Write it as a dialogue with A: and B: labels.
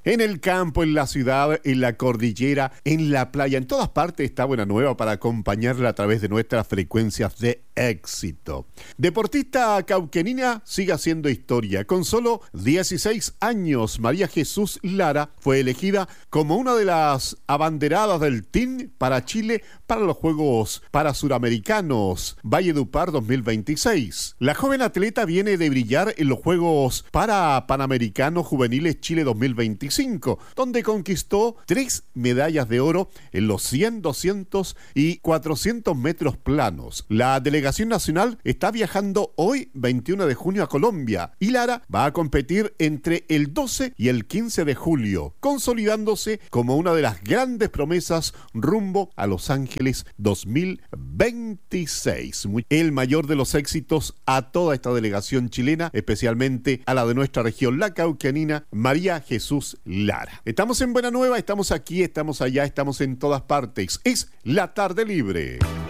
A: En el campo, en la ciudad, en la cordillera, en la playa, en todas partes está Buena Nueva para acompañarla a través de nuestras frecuencias de éxito. Deportista cauquenina sigue haciendo historia. Con solo 16 años, María Jesús Lara fue elegida como una de las abanderadas del Team para Chile para los Juegos Parasuramericanos Valledupar 2026. La joven atleta viene de brillar en los Juegos Panamericanos Juveniles Chile 2025, donde conquistó 3 medallas de oro en los 100, 200 y 400 metros planos. La delegación nacional está viajando hoy, 21 de junio, a Colombia, y Lara va a competir entre el 12 y el 15 de julio, consolidándose como una de las grandes promesas rumbo a Los Ángeles 2026. El mayor de los éxitos a toda esta delegación chilena, especialmente a la de nuestra región, la cauquenina, María Jesús Lara. Estamos en Buena Nueva, estamos aquí, estamos allá, estamos en todas partes. Es La Tarde Libre.